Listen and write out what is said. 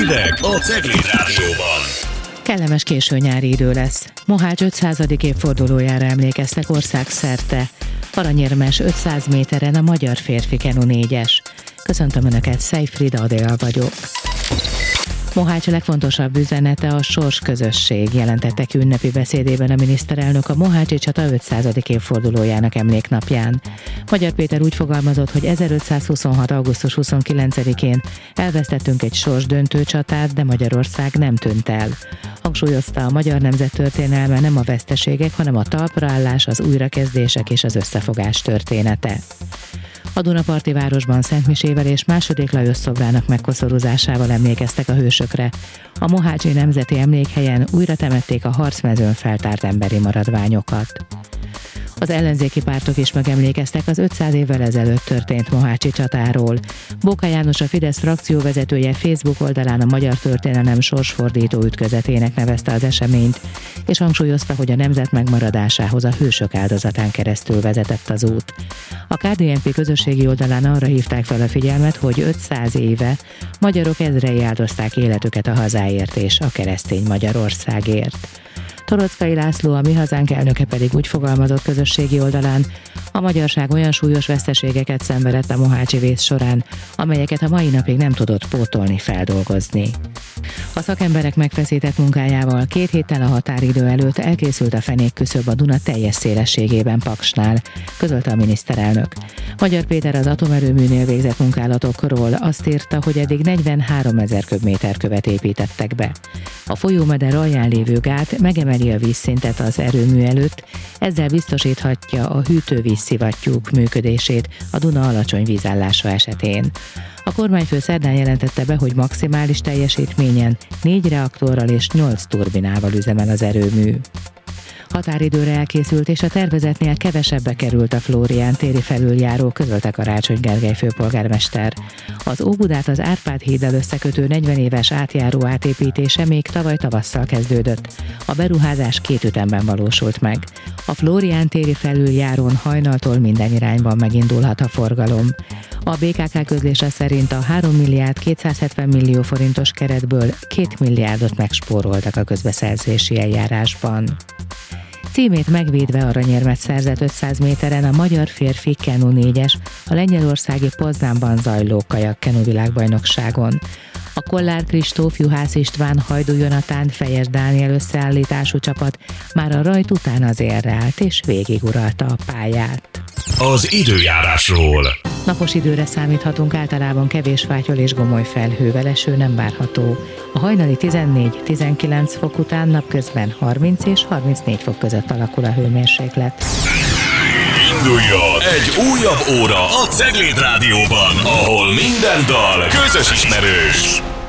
Hírek a Cegléd Rádióban. Kellemes késő nyári idő lesz. Mohács 500. évfordulójára emlékeztek országszerte. Aranyérmes 500 méteren a magyar férfi kenu 4-es. Köszöntöm Önöket, Szejfrida Adél vagyok. Mohács legfontosabb üzenete a sorsközösség, jelentette ki ünnepi beszédében a miniszterelnök a mohácsi csata 500. évfordulójának emléknapján. Magyar Péter úgy fogalmazott, hogy 1526. augusztus 29-én elvesztettünk egy sorsdöntő csatát, de Magyarország nem tűnt el. Hangsúlyozta, a magyar nemzet történelme nem a veszteségek, hanem a talpraállás, az újrakezdések és az összefogás története. A Dunaparti városban szentmisével és II. Lajos szobrának megkoszorúzásával emlékeztek a hősökre. A mohácsi nemzeti emlékhelyen újra temették a harcmezőn feltárt emberi maradványokat. Az ellenzéki pártok is megemlékeztek az 500 évvel ezelőtt történt mohácsi csatáról. Bóka János, a Fidesz frakcióvezetője Facebook oldalán a magyar történelem sorsfordító ütközetének nevezte az eseményt, és hangsúlyozta, hogy a nemzet megmaradásához a hősök áldozatán keresztül vezetett az út. A KDNP közösségi oldalán arra hívták fel a figyelmet, hogy 500 éve magyarok ezrei áldozták életüket a hazáért és a keresztény Magyarországért. Toroczkai László, a Mi Hazánk elnöke pedig úgy fogalmazott közösségi oldalán, a magyarság olyan súlyos veszteségeket szenvedett a mohácsi vész során, amelyeket a mai napig nem tudott pótolni, feldolgozni. A szakemberek megfeszített munkájával 2 héttel a határidő előtt elkészült a fenékküszöb a Duna teljes szélességében Paksnál, közölte a miniszterelnök. Magyar Péter az atomerőműnél végzett munkálatokról azt írta, hogy eddig 43 000 köbméter követ építettek be. A folyómeder alján lévő gát megemeli a vízszintet az erőmű előtt, ezzel biztosíthatja a hűtővízszivattyúk működését a Duna alacsony vízállása esetén. A kormányfő szerdán jelentette be, hogy maximális teljesítményen 4 reaktorral és 8 turbinával üzemel az erőmű. Határidőre elkészült és a tervezetnél kevesebbe került a Flórián téri felüljáró, közölte Karácsony Gergely főpolgármester. Az Óbudát az Árpád híddal összekötő 40 éves átjáró átépítése még tavaly tavasszal kezdődött. A beruházás 2 ütemben valósult meg. A Flórián téri felüljárón hajnaltól minden irányban megindulhat a forgalom. A BKK közlése szerint a 3 milliárd 270 millió forintos keretből 2 milliárdot megspóroltak a közbeszerzési eljárásban. Címét megvédve aranyérmet szerzett 500 méteren a magyar férfi kenu 4-es a lengyelországi Poznánban zajló kajak-kenu világbajnokságon. A Kollár Kristóf, Juhász István, Hajdú Jonatán, Fejes Dániel összeállítású csapat már a rajt után az élre állt és végiguralta a pályát. Az időjárásról. Napos időre számíthatunk, általában kevés fátyol és gomoly felhővel, eső nem várható. A hajnali 14-19 fok után napközben 30 és 34 fok között alakul a hőmérséklet. Induljon egy újabb óra a Cegléd Rádióban, ahol minden dal közös ismerős.